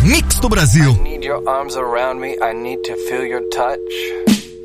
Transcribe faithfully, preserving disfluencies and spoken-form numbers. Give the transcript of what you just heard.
mix do Brasil. I need your arms around me, I need to feel your touch.